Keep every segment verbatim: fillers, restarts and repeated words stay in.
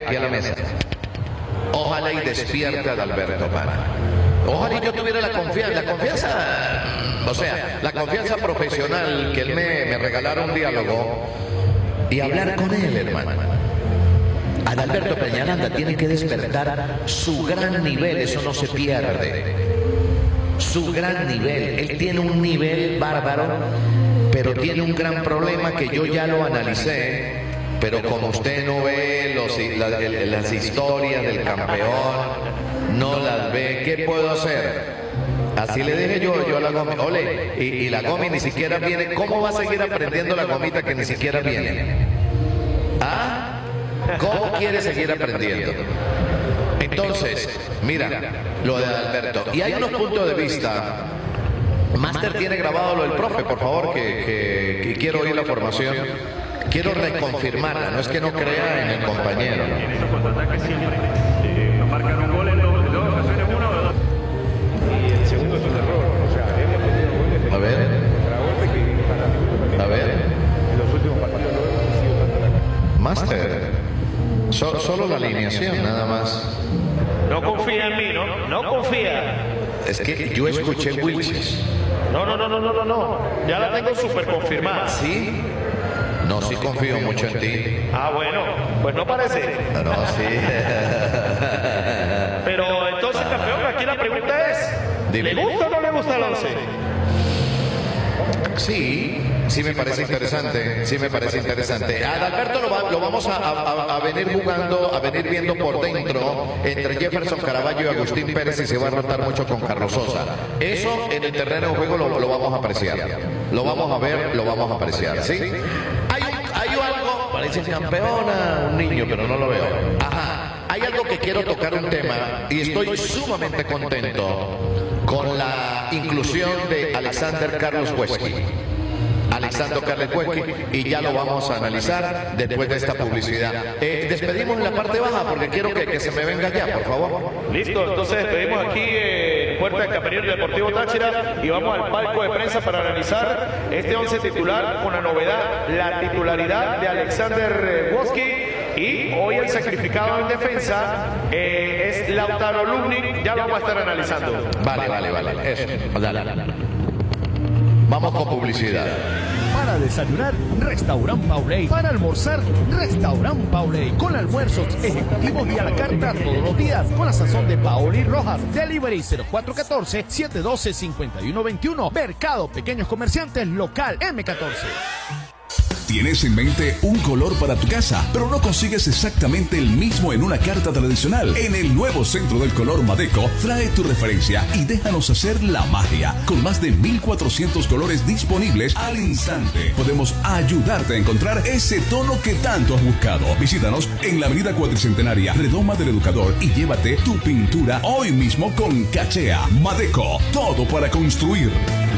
aquí a la mesa. Ojalá y despierte a Adalberto Pana. Ojalá y yo tuviera la confianza, la confianza, o sea, la confianza profesional que él me, me regalara un diálogo y hablar con él, hermano. Adalberto Peñaranda tiene que despertar su gran nivel, eso no se pierde. Su gran nivel, él tiene un nivel bárbaro, pero tiene un gran problema que yo ya lo analicé. Pero como usted no ve los, la, el, las historias del campeón, no las ve, ¿qué puedo hacer? Así le dije yo, yo a la Gomi, ole, y, y la Gomi ni siquiera viene. ¿Cómo va a seguir aprendiendo la Gomita que ni siquiera viene? ¿Ah? ¿Cómo quiere seguir aprendiendo? Entonces, mira, lo de Adalberto. Y hay unos puntos de vista. Master tiene grabado lo del profe, por favor, que, que, que quiero oír la formación. Quiero reconfirmarla, no es que no crea en el compañero. En esos contraataques siempre eh, marcan un gol en dos, en dos ocasiones, uno o dos. Y el segundo es un error. O sea, hemos tenido goles. A ver. A ver. En los últimos partidos no hemos sido tanto ataque. Master. So, solo la alineación, nada más. No confía en mí, ¿no? No confía. Es que yo escuché Wilches. No, no, no, no, no, no, no. Ya la tengo súper confirmada. ¿Sí? No, sí confío mucho en ti. Ah, bueno, pues no parece. No, sí. Pero entonces, campeón, aquí la pregunta es, Dime. ¿le gusta o no le gusta el once? Sí, sí me parece interesante, sí me parece interesante. A Adalberto lo, va, lo vamos a, a, a venir jugando, a venir viendo por dentro entre Jefferson Caraballo y Agustín Pérez, y se va a rotar mucho con Carlos Sosa. Eso en el terreno de juego lo, lo vamos a apreciar, lo vamos a ver, lo vamos a apreciar, ¿sí? Hay, hay algo, parece campeona, un niño, pero no lo veo. Ajá, hay algo que quiero tocar un tema y estoy sumamente contento con la inclusión de Alexander Carlos Huesqui. Alexander Carlos Huesqui, y ya lo vamos a analizar después de esta publicidad. Eh, despedimos en la parte baja porque quiero que, que se me venga ya, por favor. Listo, entonces despedimos aquí en Puerta del Camerino del Deportivo Táchira y vamos al palco de prensa para analizar este once titular con la novedad, la titularidad de Alexander Huesqui. Y hoy el sacrificado en defensa eh, es Lautaro Lubnik. Ya lo vamos a estar analizando. Vale, vale, vale. Eso. Dale. Vamos con publicidad. Para desayunar, Restaurant Pauley. Para almorzar, Restaurant Pauley. Con almuerzos ejecutivos y a la carta todos los días. Con la sazón de Paoli Rojas. Delivery cero cuatro uno cuatro, siete uno dos, cinco uno dos uno. Mercado Pequeños Comerciantes Local M catorce. Tienes en mente un color para tu casa, pero no consigues exactamente el mismo en una carta tradicional. En el nuevo Centro del Color Madeco, trae tu referencia y déjanos hacer la magia. Con más de mil cuatrocientos colores disponibles al instante, podemos ayudarte a encontrar ese tono que tanto has buscado. Visítanos en la Avenida Cuatricentenaria, Redoma del Educador, y llévate tu pintura hoy mismo con Cachea. Madeco, todo para construir.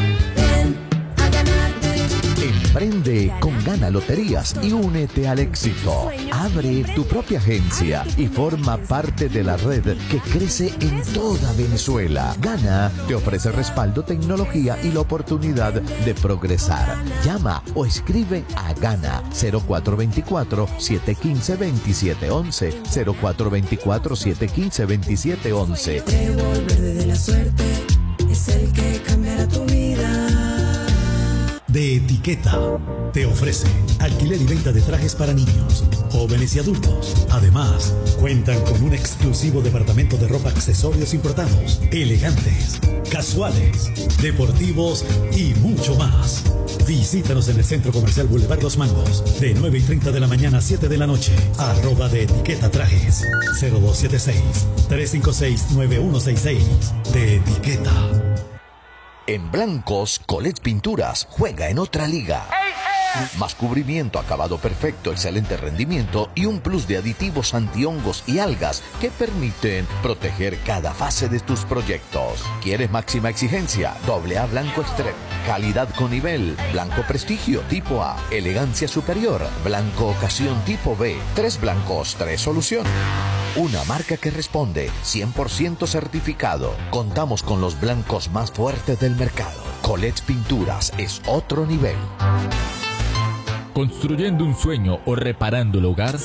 Emprende con Gana Loterías y únete al éxito. Abre tu propia agencia y forma parte de la red que crece en toda Venezuela. Gana te ofrece respaldo, tecnología y la oportunidad de progresar. Llama o escribe a Gana cero cuatro dos cuatro, siete uno cinco, dos siete uno uno, cero cuatro dos cuatro, siete uno cinco, dos siete uno uno. Trébol verde de la suerte es el que cambiará tu vida. De Etiqueta te ofrece alquiler y venta de trajes para niños, jóvenes y adultos. Además, cuentan con un exclusivo departamento de ropa, accesorios importados, elegantes, casuales, deportivos y mucho más. Visítanos en el Centro Comercial Boulevard Los Mangos, de nueve y treinta de la mañana a siete de la noche. Arroba de Etiqueta Trajes, cero dos siete seis, tres cinco seis, nueve uno seis seis. De Etiqueta. En Blancos, Colette Pinturas juega en otra liga. Más cubrimiento, acabado perfecto, excelente rendimiento y un plus de aditivos antihongos y algas que permiten proteger cada fase de tus proyectos. ¿Quieres máxima exigencia? Doble A Blanco Extreme. Calidad con nivel. Blanco Prestigio tipo A. Elegancia superior. Blanco Ocasión tipo B. Tres blancos, tres soluciones. Una marca que responde, cien por ciento certificado. Contamos con los blancos más fuertes del mercado. Colette Pinturas es otro nivel. Construyendo un sueño o reparando el hogar,